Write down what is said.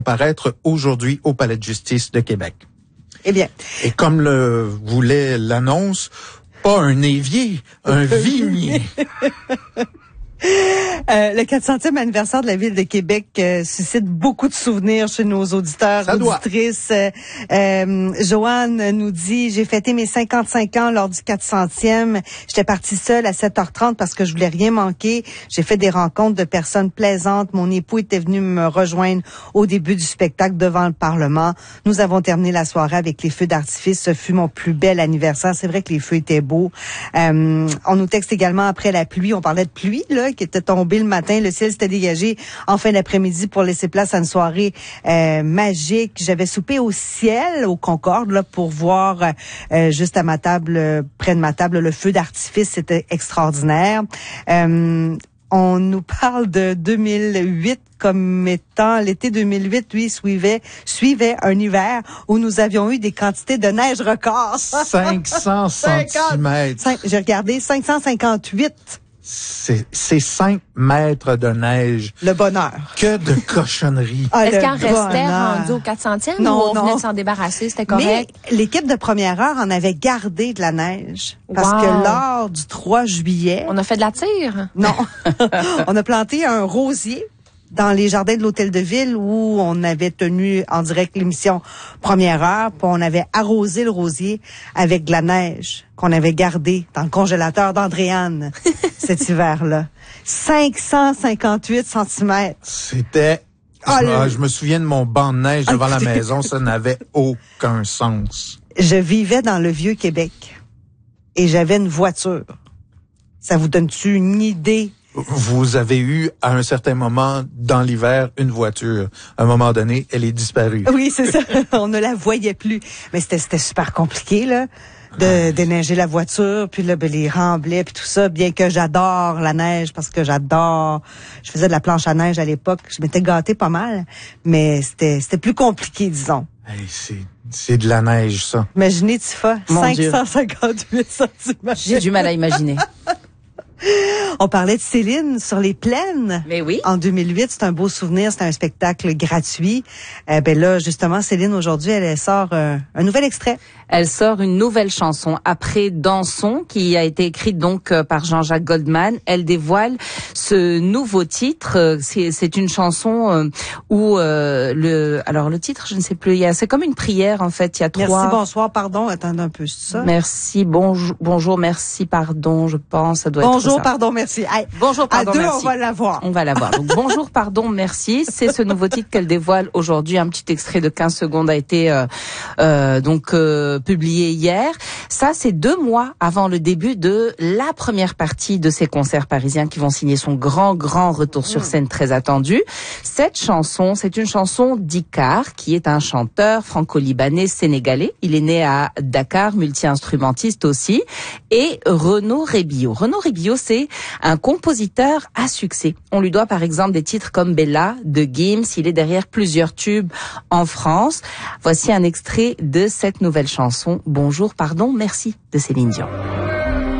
paraître aujourd'hui au Palais de justice de Québec. Eh bien. Et comme le voulait l'annonce, pas un évier, un vignier. Le 400e anniversaire de la Ville de Québec suscite beaucoup de souvenirs chez nos auditeurs, auditrices. Joanne nous dit, j'ai fêté mes 55 ans lors du 400e. J'étais partie seule à 7h30 parce que je voulais rien manquer. J'ai fait des rencontres de personnes plaisantes. Mon époux était venu me rejoindre au début du spectacle devant le Parlement. Nous avons terminé la soirée avec les feux d'artifice. Ce fut mon plus bel anniversaire. C'est vrai que les feux étaient beaux. On nous texte également après la pluie. On parlait de pluie, là, qui était tombé le matin. Le ciel s'était dégagé en fin d'après-midi pour laisser place à une soirée magique. J'avais soupé au ciel, au Concorde, là, pour voir juste à ma table, près de ma table, le feu d'artifice. C'était extraordinaire. On nous parle de 2008 comme étant l'été 2008, lui, suivait un hiver où nous avions eu des quantités de neige records. 500 centimètres. J'ai regardé 558. C'est 5 mètres de neige. Le bonheur. Que de cochonneries. Est-ce qu'il en restait rendu au 400e non, ou on venait de s'en débarrasser? C'était correct? Mais l'équipe de première heure en avait gardé de la neige. Parce que lors du 3 juillet... On a fait de la tire? Non. On a planté un rosier dans les jardins de l'Hôtel de Ville où on avait tenu en direct l'émission Première Heure, puis on avait arrosé le rosier avec de la neige qu'on avait gardée dans le congélateur d'Andréane cet hiver-là. 558 centimètres. C'était... je me souviens de mon banc de neige devant la maison, ça n'avait aucun sens. Je vivais dans le Vieux-Québec et j'avais une voiture. Ça vous donne-tu une idée? Vous avez eu, à un certain moment, dans l'hiver, une voiture. À un moment donné, elle est disparue. Oui, c'est ça. On ne la voyait plus. Mais c'était super compliqué, là, de déneiger la voiture, puis là, les remblais, puis tout ça, bien que j'adore la neige, parce que je faisais de la planche à neige à l'époque. Je m'étais gâtée pas mal, mais c'était plus compliqué, disons. Hey, c'est de la neige, ça. Imaginez, Tifa, 558 centimètres. J'ai du mal à imaginer. On parlait de Céline sur les plaines. Mais oui. En 2008, c'est un beau souvenir, c'est un spectacle gratuit. Ben là, justement, Céline, aujourd'hui, elle sort un nouvel extrait. Elle sort une nouvelle chanson après Dansons, qui a été écrite donc par Jean-Jacques Goldman. Elle dévoile ce nouveau titre. C'est une chanson où le titre, je ne sais plus. C'est comme une prière en fait. Il y a trois. Merci, bonsoir, pardon. Attendez un peu, c'est ça. Merci, bonjour, merci, pardon. Je pense, ça doit être ça. Bonjour, pardon, merci. Hey, bonjour, pardon, à deux, merci. on va la voir. On va la voir. Donc, bonjour, pardon, merci. C'est ce nouveau titre qu'elle dévoile aujourd'hui. Un petit extrait de 15 secondes a été publié hier. Ça, c'est 2 mois avant le début de la première partie de ces concerts parisiens qui vont signer son grand retour sur scène très attendu. Cette chanson, c'est une chanson d'Icar, qui est un chanteur franco-libanais sénégalais. Il est né à Dakar, multi-instrumentiste aussi. Et Renaud Rébillot. Renaud Rébillot, c'est un compositeur à succès. On lui doit par exemple des titres comme Bella de Gims. Il est derrière plusieurs tubes en France. Voici un extrait de cette nouvelle chanson. Bonjour, pardon, merci de Céline Dion.